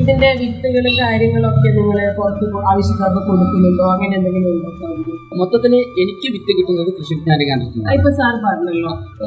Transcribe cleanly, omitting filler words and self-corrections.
ഇതിന്റെ വിത്തുകളും കാര്യങ്ങളൊക്കെ നിങ്ങൾ പുറത്ത് ആവശ്യക്കാർക്ക് കൊടുക്കുന്നുണ്ടോ? അങ്ങനെ എന്തെങ്കിലും ഉണ്ടോ? മൊത്തത്തിൽ എനിക്ക് വിത്ത് കിട്ടുന്നത് കൃഷി വിജ്ഞാന കേന്ദ്രത്തിൽ. ഇപ്പൊ സാർ പറഞ്ഞല്ലോ